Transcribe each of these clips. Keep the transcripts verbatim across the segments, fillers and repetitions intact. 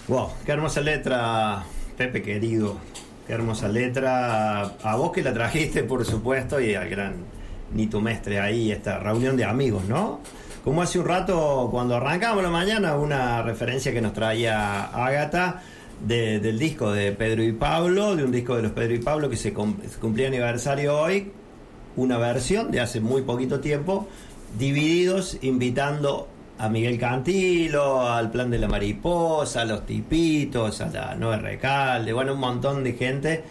Wow, qué hermosa letra, Pepe querido. Qué hermosa letra. A vos que la trajiste, por supuesto, y al gran Nito Mestre ahí, esta reunión de amigos, ¿no? Como hace un rato, cuando arrancábamos la mañana, una referencia que nos traía Ágata de, del disco de Pedro y Pablo, de un disco de los Pedro y Pablo que se, cum, se cumplía aniversario hoy, una versión de hace muy poquito tiempo, divididos, invitando a Miguel Cantilo, al Plan de la Mariposa, a Los Tipitos, a la Nueva Recalde, bueno, un montón de gente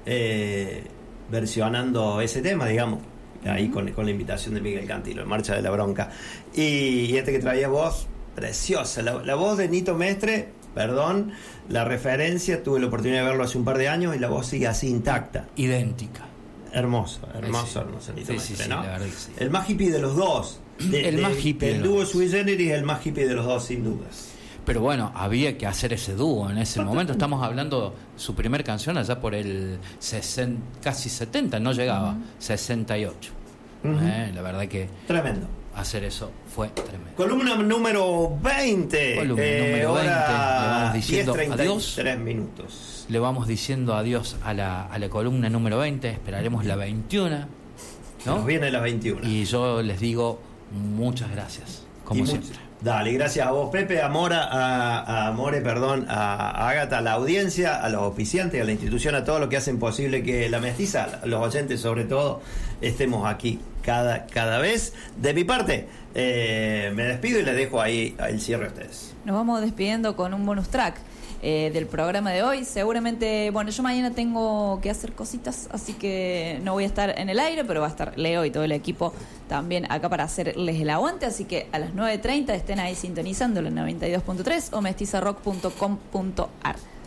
eh, versionando ese tema, digamos, ahí con, con la invitación de Miguel Cantilo, en Marcha de la Bronca. Y, y este que traía voz, preciosa, la, la voz de Nito Mestre, perdón, la referencia, tuve la oportunidad de verlo hace un par de años y la voz sigue así intacta. Idéntica. Hermoso, hermoso, sí. hermoso Nito sí, Mestre, sí, sí, ¿no? la verdad que sí. El más hippie de los dos. De, el de, más hippie del de dúo los Sui Generis, el más hippie de los dos, sin dudas. Pero bueno, había que hacer ese dúo en ese momento. Estamos hablando, su primer canción allá por el sesenta, casi setenta, no llegaba, uh-huh. sesenta y ocho. Uh-huh. Eh, la verdad que tremendo. Hacer eso fue tremendo. Columna número veinte. Columna eh, número veinte. Le vamos diciendo diez, adiós. tres minutos. Le vamos diciendo adiós a la, a la columna número veinte. Esperaremos la veintiuna, ¿no? Nos viene la veintiuna. Y yo les digo muchas gracias, como y siempre. Mucho. Dale, gracias a vos, Pepe, a Mora, a, a More, perdón, a Ágata, a la audiencia, a los oficiantes, a la institución, a todos los que hacen posible que la mestiza, los oyentes sobre todo, estemos aquí cada, cada vez. De mi parte, eh, me despido y les dejo ahí el cierre a ustedes. Nos vamos despidiendo con un bonus track eh, del programa de hoy. Seguramente, bueno, yo mañana tengo que hacer cositas, así que no voy a estar en el aire, pero va a estar Leo y todo el equipo también acá para hacerles el aguante, así que a las nueve treinta estén ahí sintonizando la noventa y dos punto tres o mestiza rock punto com punto ar.